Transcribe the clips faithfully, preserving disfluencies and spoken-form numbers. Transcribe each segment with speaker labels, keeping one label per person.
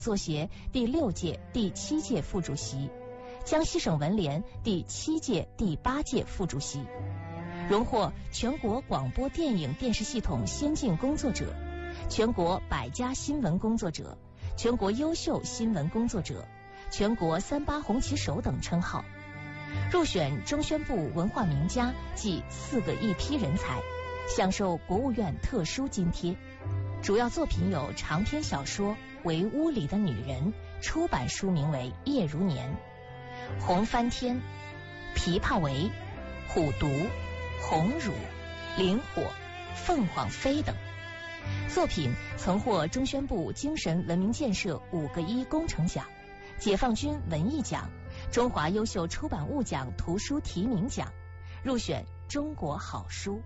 Speaker 1: 作协第六届、第七届副主席，江西省文联第七届、第八届副主席，荣获全国广播电影电视系统先进工作者、全国百家新闻工作者、全国优秀新闻工作者、全国三八红旗手等称号，入选中宣部文化名家暨四个一批人才，享受国务院特殊津贴。主要作品有长篇小说《围屋里的女人》，出版书名为《夜如年》，《红翻天》、《琵琶围》、《虎毒》、《红乳》、《灵火》、《凤凰飞》等。作品曾获中宣部精神文明建设五个一工程奖、解放军文艺奖、中华优秀出版物奖图书提名奖，入选中国好书。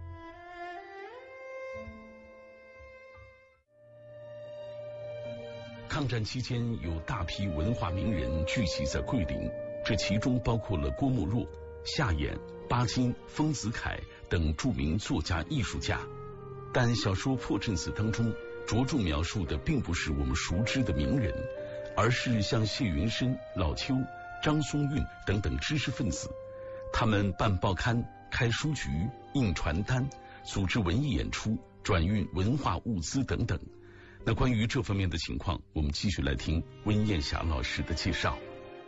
Speaker 2: 抗战期间，有大批文化名人聚集在桂林，这其中包括了郭沫若、夏衍、巴金、丰子恺等著名作家艺术家。但小说《破阵子》当中着重描述的并不是我们熟知的名人，而是像谢云深、老邱、张松韵等等知识分子。他们办报刊、开书局、印传单、组织文艺演出、转运文化物资等等。那关于这方面的情况，我们继续来听温艳霞老师的介绍。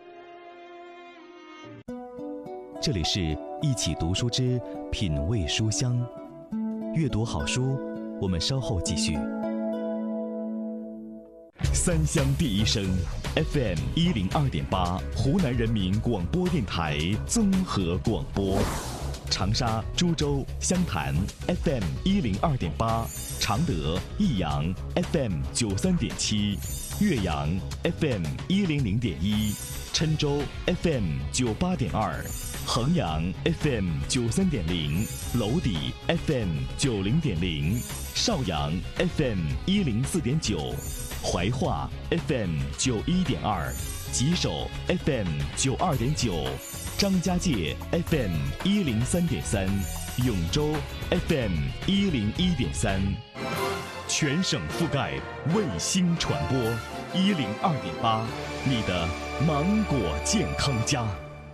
Speaker 3: 这里是一起读书之品味书香，阅读好书，我们稍后继续。三湘第一声 F M 一零二点八，湖南人民广播电台综合广播。长沙、株洲、湘潭 F M 一零二点八，常德、益阳 F M 九三点七，岳阳 F M 一零零点一，郴州 F M 九八点二，衡阳 F M 九三点零，娄底 F M 九零点零，邵阳 F M 一零四点九，怀化 F M 九一点二，吉首 F M 九二点九。张家界 F M 一零三点三，永州 F M 一零一点三，全省覆盖卫星传播一零二点八，你的芒果健康家。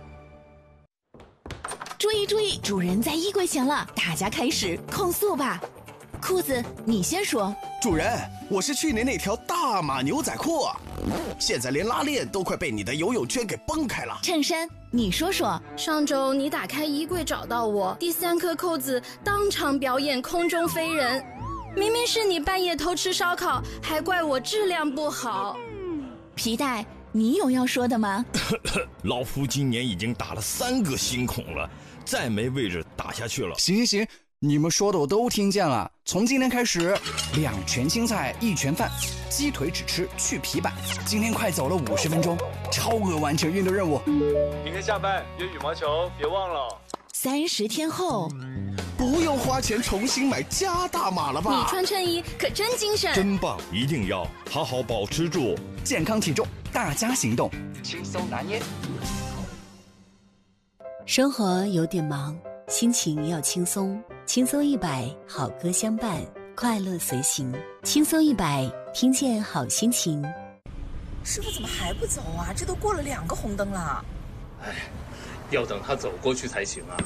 Speaker 4: 注意注意，主人在衣柜前了，大家开始控诉吧。裤子，你先说。
Speaker 5: 主人，我是去年那条大码牛仔裤，现在连拉链都快被你的游泳圈给崩开了。
Speaker 4: 衬衫，你说说。
Speaker 6: 上周你打开衣柜找到我，第三颗扣子当场表演空中飞人，明明是你半夜偷吃烧烤，还怪我质量不好。
Speaker 4: 皮带，你有要说的吗？
Speaker 7: 老夫今年已经打了三个新孔了，再没位置打下去了。
Speaker 5: 行行行，你们说的我都听见了。从今天开始，两全青菜一全饭，鸡腿只吃去皮板。今天快走了五十分钟，超额完成运动任务。
Speaker 8: 明天下班约羽毛球，别忘了。
Speaker 4: 三十天后，
Speaker 5: 不用花钱重新买加大码了吧？
Speaker 6: 你穿衬衣可真精神，
Speaker 7: 真棒！一定要好好保持住
Speaker 5: 健康体重，大家行动，轻松拿捏。
Speaker 9: 生活有点忙，心情要轻松，轻松一百，好歌相伴，快乐随行。轻松一百，听见好心情。
Speaker 10: 师傅怎么还不走啊？这都过了两个红灯了。
Speaker 8: 哎，要等他走过去才行啊。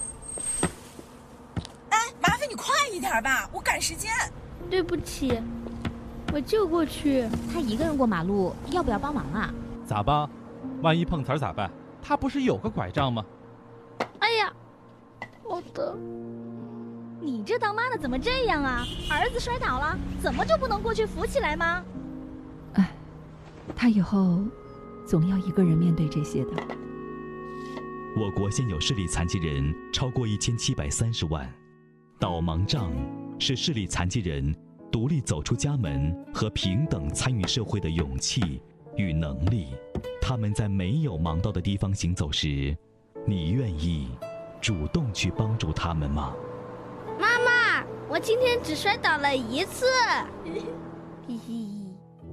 Speaker 10: 哎，麻烦你快一点吧，我赶时间。
Speaker 11: 对不起，我就过去。
Speaker 12: 他一个人过马路，要不要帮忙啊？
Speaker 13: 咋办？万一碰瓷儿咋办？他不是有个拐杖吗？
Speaker 11: 哎呀，好的。
Speaker 12: 你这当妈的怎么这样啊？儿子摔倒了，怎么就不能过去扶起来吗？
Speaker 14: 哎，他以后总要一个人面对这些的。
Speaker 3: 我国现有视力残疾人超过一千七百三十万，导盲杖是视力残疾人独立走出家门和平等参与社会的勇气与能力。他们在没有盲道的地方行走时，你愿意主动去帮助他们吗？
Speaker 11: 妈妈，我今天只摔倒了一次。
Speaker 12: 嘿嘿。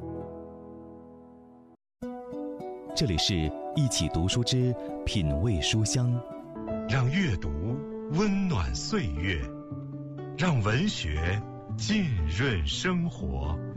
Speaker 3: 这里是一起读书之品味书香，
Speaker 15: 让阅读温暖岁月，让文学浸润生活。